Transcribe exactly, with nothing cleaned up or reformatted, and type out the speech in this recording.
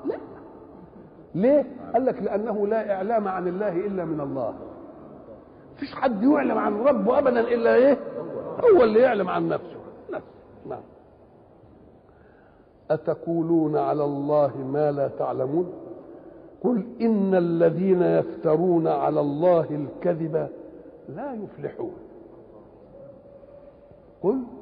لا. ليه؟ قال لك لأنه لا إعلام عن الله إلا من الله. مفيش حد يعلم عن ربه أبدا إلا إيه؟ هو اللي يعلم عن نفسه. نعم. أتقولون على الله ما لا تعلمون قل إن الذين يفترون على الله الكذب لا يفلحون. قل